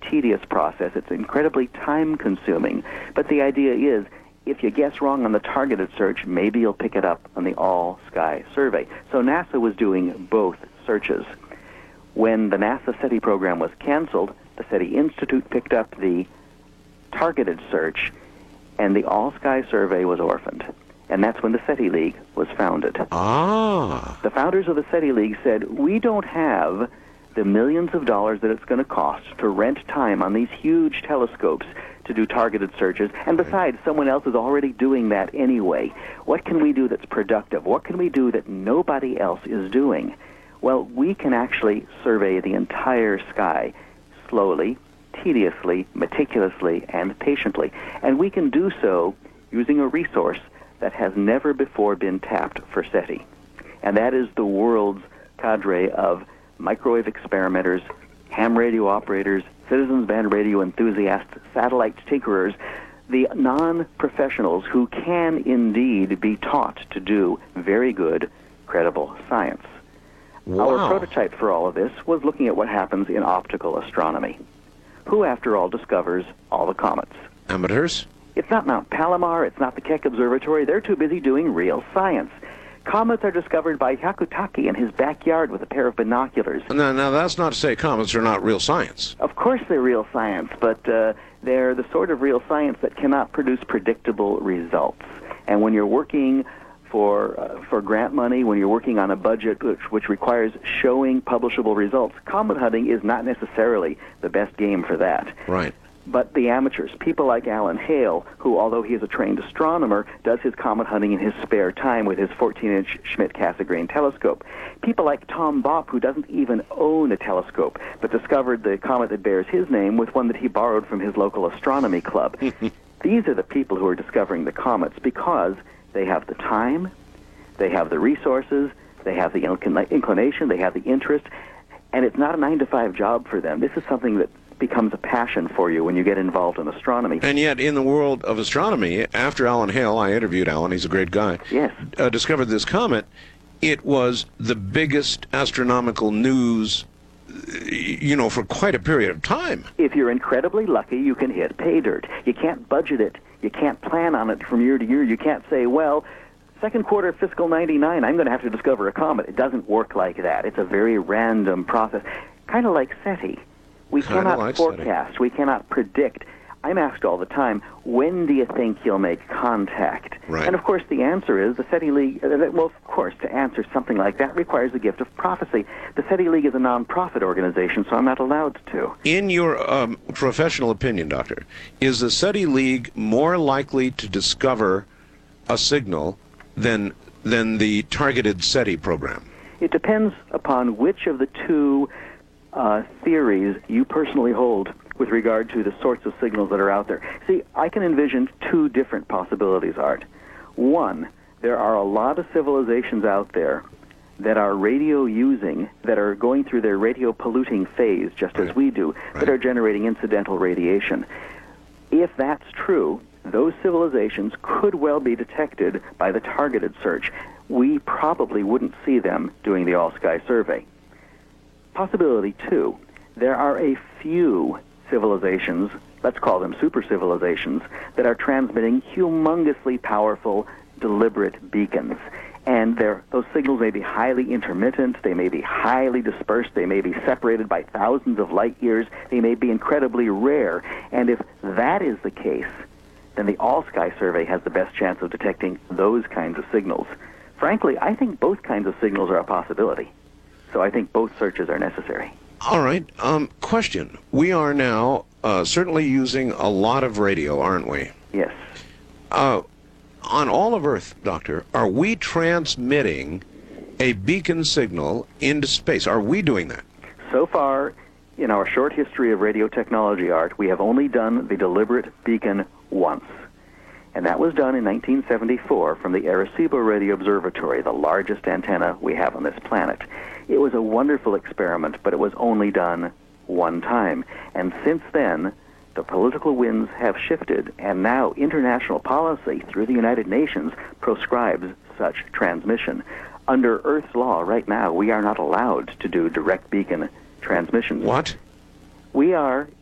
tedious process. It's incredibly time-consuming. But the idea is, if you guess wrong on the targeted search, maybe you'll pick it up on the all-sky survey. So NASA was doing both searches. When the NASA SETI program was canceled, the SETI Institute picked up the targeted search, and the all-sky survey was orphaned. And that's when the SETI League was founded. Ah. The founders of the SETI League said, we don't have the millions of dollars that it's going to cost to rent time on these huge telescopes to do targeted searches. And besides, someone else is already doing that anyway. What can we do that's productive? What can we do that nobody else is doing? Well, we can actually survey the entire sky slowly, tediously, meticulously, and patiently. And we can do so using a resource that has never before been tapped for SETI. And that is the world's cadre of microwave experimenters, ham radio operators, citizens band radio enthusiasts, satellite tinkerers, the non-professionals who can indeed be taught to do very good, credible science. Wow. Our prototype for all of this was looking at what happens in optical astronomy. Who, after all, discovers all the comets? Amateurs? It's not Mount Palomar, it's not the Keck Observatory. They're too busy doing real science. Comets are discovered by Hyakutake in his backyard with a pair of binoculars. Now that's not to say comets are not real science. Of course they're real science, but they're the sort of real science that cannot produce predictable results. And when you're working for grant money, when you're working on a budget which requires showing publishable results, comet hunting is not necessarily the best game for that. Right. But the amateurs, people like Alan Hale, who, although he is a trained astronomer, does his comet hunting in his spare time with his 14-inch Schmidt-Cassegrain telescope. People like Tom Bopp, who doesn't even own a telescope, but discovered the comet that bears his name with one that he borrowed from his local astronomy club. These are the people who are discovering the comets because they have the time, they have the resources, they have the inclination, they have the interest, and it's not a 9-to-5 job for them. This is something that becomes a passion for you when you get involved in astronomy. And yet, in the world of astronomy, after Alan Hale, I interviewed Alan, he's a great guy, yes, discovered this comet, it was the biggest astronomical news, for quite a period of time. If you're incredibly lucky, you can hit pay dirt. You can't budget it. You can't plan on it from year to year. You can't say, well, second quarter fiscal 99, I'm going to have to discover a comet. It doesn't work like that. It's a very random process, kind of like SETI. We cannot forecast. We cannot predict. I'm asked all the time, when do you think you'll make contact? Right. And, of course, the answer is the SETI League, well, of course, to answer something like that requires the gift of prophecy. The SETI League is a non-profit organization, so I'm not allowed to. In your professional opinion, Doctor, is the SETI League more likely to discover a signal than the targeted SETI program? It depends upon which of the two theories you personally hold with regard to the sorts of signals that are out there. See, I can envision two different possibilities, Art. One, there are a lot of civilizations out there that are radio using, that are going through their radio polluting phase, just as we do, that are generating incidental radiation. If that's true, those civilizations could well be detected by the targeted search. We probably wouldn't see them doing the all-sky survey. Possibility two, there are a few civilizations, let's call them super civilizations, that are transmitting humongously powerful, deliberate beacons. And those signals may be highly intermittent, they may be highly dispersed, they may be separated by thousands of light years, they may be incredibly rare. And if that is the case, then the all-sky survey has the best chance of detecting those kinds of signals. Frankly, I think both kinds of signals are a possibility. So I think both searches are necessary. All right. Question. We are now certainly using a lot of radio, aren't we? Yes. On all of Earth, Doctor, are we transmitting a beacon signal into space? Are we doing that? So far, in our short history of radio technology, Art, we have only done the deliberate beacon once. And that was done in 1974 from the Arecibo Radio Observatory, the largest antenna we have on this planet. It was a wonderful experiment, but it was only done one time. And since then, the political winds have shifted, and now international policy through the United Nations proscribes such transmission. Under Earth's law right now, we are not allowed to do direct beacon transmissions. What? We are